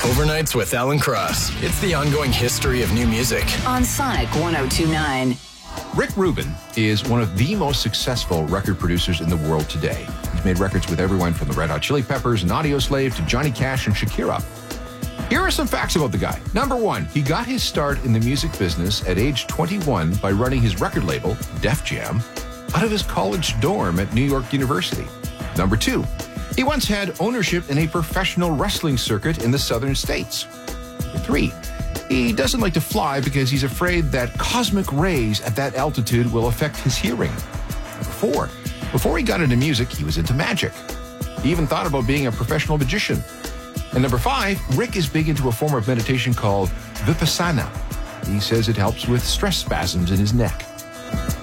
Overnights with Alan Cross. It's the ongoing history of new music. On Sonic 102.9. Rick Rubin is one of the most successful record producers in the world today. He's made records with everyone from the Red Hot Chili Peppers and Audioslave to Johnny Cash and Shakira. Here are some facts about the guy. Number one, he got his start in the music business at age 21 by running his record label, Def Jam, out of his college dorm at New York University. Number two, he once had ownership in a professional wrestling circuit in the southern states. Number three, he doesn't like to fly because he's afraid that cosmic rays at that altitude will affect his hearing. Number four, before he got into music, he was into magic. He even thought about being a professional magician. And number five, Rick is big into a form of meditation called Vipassana. He says it helps with stress spasms in his neck.